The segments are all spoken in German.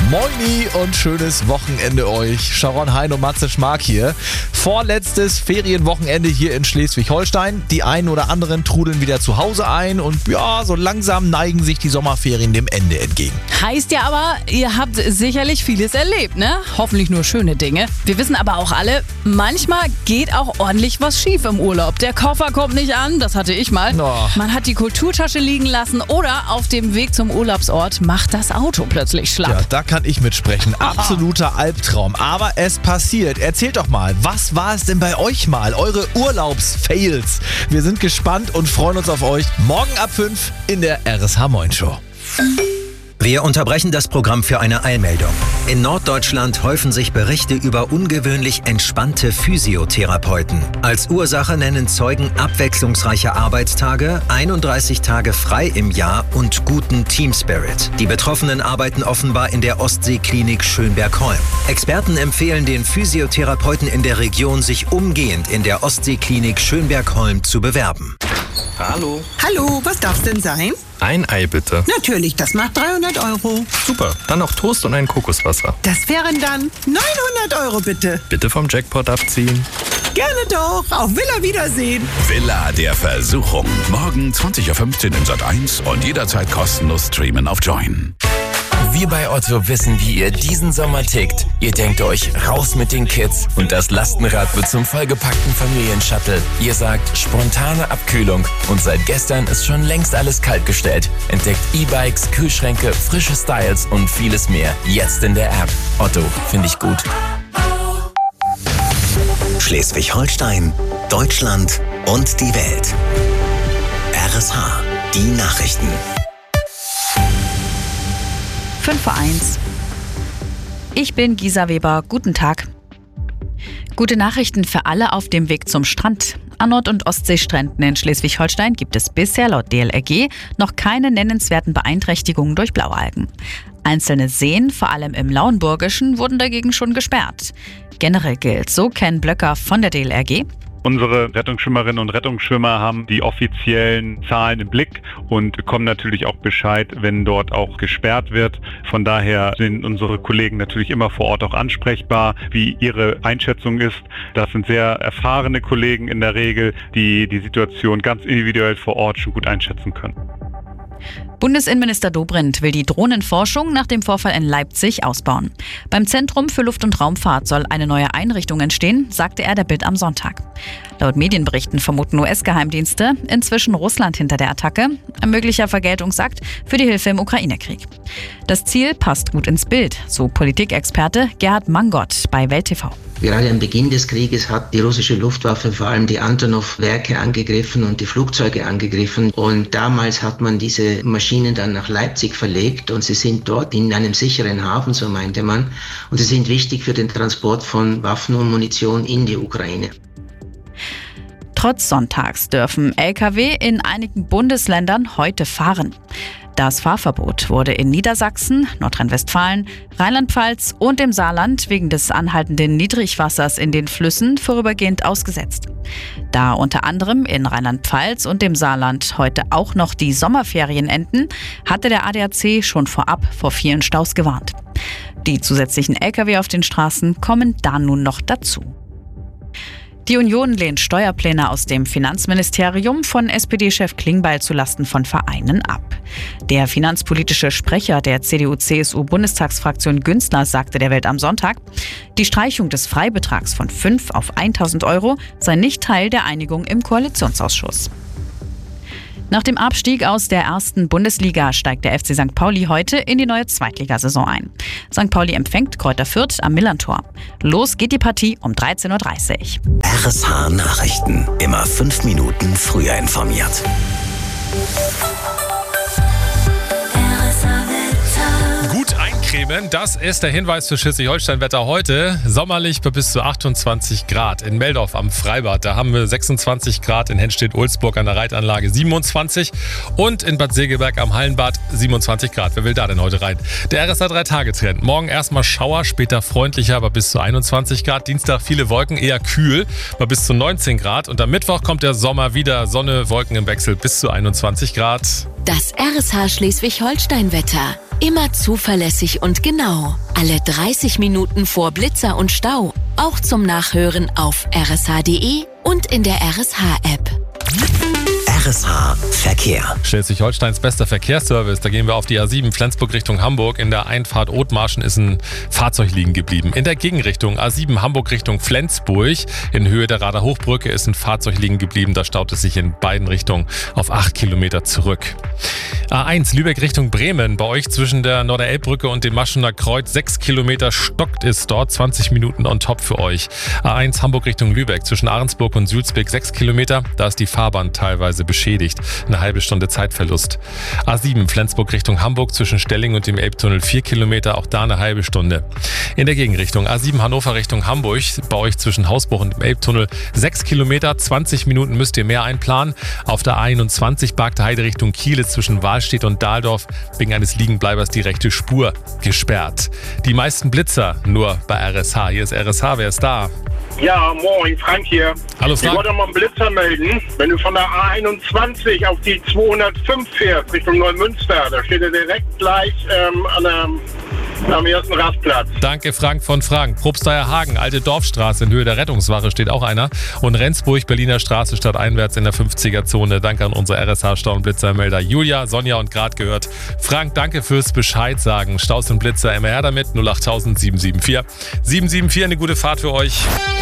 Moini und schönes Wochenende euch. Sharon Hein und Matze Schmark hier. Vorletztes Ferienwochenende hier in Schleswig-Holstein. Die einen oder anderen trudeln wieder zu Hause ein und ja, so langsam neigen sich die Sommerferien dem Ende entgegen. Heißt ja aber, ihr habt sicherlich vieles erlebt, ne? Hoffentlich nur schöne Dinge. Wir wissen aber auch alle, manchmal geht auch ordentlich was schief im Urlaub. Der Koffer kommt nicht an, das hatte ich mal. Oh. Man hat die Kulturtasche liegen lassen oder auf dem Weg zum Urlaubsort macht das Auto plötzlich schlapp. Ja, da kann ich mitsprechen. Absoluter Albtraum. Aber es passiert. Erzählt doch mal, was war es denn bei euch mal? Eure Urlaubsfails. Wir sind gespannt und freuen uns auf euch. Morgen ab 5 in der RSH Moin Show. Wir unterbrechen das Programm für eine Eilmeldung. In Norddeutschland häufen sich Berichte über ungewöhnlich entspannte Physiotherapeuten. Als Ursache nennen Zeugen abwechslungsreiche Arbeitstage, 31 Tage frei im Jahr und guten Teamspirit. Die Betroffenen arbeiten offenbar in der Ostseeklinik Schönberg-Holm. Experten empfehlen den Physiotherapeuten in der Region, sich umgehend in der Ostseeklinik Schönberg-Holm zu bewerben. Hallo. Hallo, was darf's denn sein? Ein Ei bitte. Natürlich, das macht 300 Euro. Super, dann noch Toast und ein Kokoswasser. Das wären dann 900 Euro bitte. Bitte vom Jackpot abziehen. Gerne doch, auf Villa Wiedersehen. Villa der Versuchung. Morgen 20.15 Uhr in Sat.1 und jederzeit kostenlos streamen auf Join. Wir bei Otto wissen, wie ihr diesen Sommer tickt. Ihr denkt euch, raus mit den Kids und das Lastenrad wird zum vollgepackten Familienshuttle. Ihr sagt, spontane Abkühlung und seit gestern ist schon längst alles kaltgestellt. Entdeckt E-Bikes, Kühlschränke, frische Styles und vieles mehr. Jetzt in der App. Otto, finde ich gut. Schleswig-Holstein, Deutschland und die Welt. RSH, die Nachrichten. 5:01. Ich bin Gisa Weber. Guten Tag. Gute Nachrichten für alle auf dem Weg zum Strand. An Nord- und Ostseestränden in Schleswig-Holstein gibt es bisher laut DLRG noch keine nennenswerten Beeinträchtigungen durch Blaualgen. Einzelne Seen, vor allem im Lauenburgischen, wurden dagegen schon gesperrt. Generell gilt, so Ken Blöcker von der DLRG: Unsere Rettungsschwimmerinnen und Rettungsschwimmer haben die offiziellen Zahlen im Blick und bekommen natürlich auch Bescheid, wenn dort auch gesperrt wird. Von daher sind unsere Kollegen natürlich immer vor Ort auch ansprechbar, wie ihre Einschätzung ist. Das sind sehr erfahrene Kollegen in der Regel, die die Situation ganz individuell vor Ort schon gut einschätzen können. Bundesinnenminister Dobrindt will die Drohnenforschung nach dem Vorfall in Leipzig ausbauen. Beim Zentrum für Luft- und Raumfahrt soll eine neue Einrichtung entstehen, sagte er der Bild am Sonntag. Laut Medienberichten vermuten US-Geheimdienste inzwischen Russland hinter der Attacke. Ein möglicher Vergeltungsakt für die Hilfe im Ukraine-Krieg. Das Ziel passt gut ins Bild, so Politikexperte Gerhard Mangott bei Welt TV. Gerade am Beginn des Krieges hat die russische Luftwaffe vor allem die Antonov-Werke angegriffen und die Flugzeuge angegriffen. Und damals hat man diese Maschinen dann nach Leipzig verlegt und sie sind dort in einem sicheren Hafen, so meinte man. Und sie sind wichtig für den Transport von Waffen und Munition in die Ukraine. Trotz Sonntags dürfen Lkw in einigen Bundesländern heute fahren. Das Fahrverbot wurde in Niedersachsen, Nordrhein-Westfalen, Rheinland-Pfalz und im Saarland wegen des anhaltenden Niedrigwassers in den Flüssen vorübergehend ausgesetzt. Da unter anderem in Rheinland-Pfalz und dem Saarland heute auch noch die Sommerferien enden, hatte der ADAC schon vorab vor vielen Staus gewarnt. Die zusätzlichen Lkw auf den Straßen kommen da nun noch dazu. Die Union lehnt Steuerpläne aus dem Finanzministerium von SPD-Chef Klingbeil zulasten von Vereinen ab. Der finanzpolitische Sprecher der CDU-CSU-Bundestagsfraktion Günzler sagte der Welt am Sonntag, die Streichung des Freibetrags von 5 auf 1.000 Euro sei nicht Teil der Einigung im Koalitionsausschuss. Nach dem Abstieg aus der ersten Bundesliga steigt der FC St. Pauli heute in die neue Zweitligasaison ein. St. Pauli empfängt Greuther Fürth am Millerntor. Los geht die Partie um 13.30 Uhr. RSH Nachrichten. Immer 5 Minuten früher informiert. Gut eincremen, das ist der Hinweis für Schleswig-Holstein-Wetter heute. Sommerlich bei bis zu 28 Grad. In Meldorf am Freibad, da haben wir 26 Grad. In Hennstedt-Ulzburg an der Reitanlage 27. Und in Bad Segeberg am Hallenbad 27 Grad. Wer will da denn heute rein? Der RSA 3-Tage-Trend. Morgen erstmal Schauer, später freundlicher bei bis zu 21 Grad. Dienstag viele Wolken, eher kühl bei bis zu 19 Grad. Und am Mittwoch kommt der Sommer wieder. Sonne, Wolken im Wechsel bis zu 21 Grad. Das RSH Schleswig-Holstein-Wetter. Immer zuverlässig und genau. Alle 30 Minuten vor Blitzer und Stau. Auch zum Nachhören auf rsh.de und in der RSH-App. RSH Verkehr. Schleswig-Holsteins bester Verkehrsservice. Da gehen wir auf die A7 Flensburg Richtung Hamburg. In der Einfahrt Othmarschen ist ein Fahrzeug liegen geblieben. In der Gegenrichtung A7 Hamburg Richtung Flensburg. In Höhe der Rader Hochbrücke ist ein Fahrzeug liegen geblieben. Da staut es sich in beiden Richtungen auf 8 Kilometer zurück. A1 Lübeck Richtung Bremen. Bei euch zwischen der Norderelbbrücke und dem Maschener Kreuz 6 Kilometer stockt es dort. 20 Minuten on top für euch. A1 Hamburg Richtung Lübeck. Zwischen Ahrensburg und Sulzbek 6 Kilometer. Da ist die Fahrbahn teilweise beschädigt. Eine halbe Stunde Zeitverlust. A7 Flensburg Richtung Hamburg zwischen Stelling und dem Elbtunnel 4 Kilometer. Auch da eine halbe Stunde. In der Gegenrichtung A7 Hannover Richtung Hamburg. Bei euch zwischen Hausbruch und dem Elbtunnel 6 Kilometer. 20 Minuten müsst ihr mehr einplanen. Auf der A21 Bargte Heide Richtung Kiel ist zwischen Wahlstedt und Dahldorf wegen eines Liegenbleibers die rechte Spur gesperrt. Die meisten Blitzer nur bei RSH. Hier ist RSH, wer ist da? Ja, moin, Frank hier. Hallo Frank. Ich wollte mal einen Blitzer melden. Wenn du von der A21 auf die 205 fährst, Richtung Neumünster, da steht er direkt gleich am ersten Rastplatz. Danke Frank von Frank. Probsteier Hagen, Alte Dorfstraße in Höhe der Rettungswache steht auch einer. Und Rendsburg, Berliner Straße stadteinwärts in der 50er-Zone. Danke an unsere RSH-Stau- und Blitzermelder Julia, Sonja und Grad gehört. Frank, danke fürs Bescheid sagen. Staus und Blitzer immer her damit. 08000 774 774. Eine gute Fahrt für euch.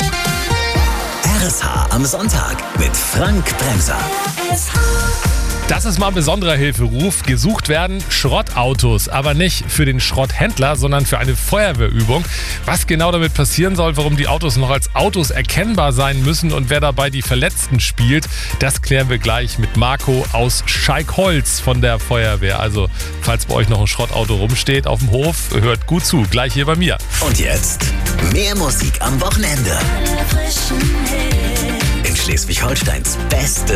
RSH am Sonntag mit Frank Bremser. Das ist mal ein besonderer Hilferuf. Gesucht werden Schrottautos, aber nicht für den Schrotthändler, sondern für eine Feuerwehrübung. Was genau damit passieren soll, warum die Autos noch als Autos erkennbar sein müssen und wer dabei die Verletzten spielt, das klären wir gleich mit Marco aus Scheikholz von der Feuerwehr. Also, falls bei euch noch ein Schrottauto rumsteht auf dem Hof, hört gut zu. Gleich hier bei mir. Und jetzt mehr Musik am Wochenende. In Schleswig-Holsteins beste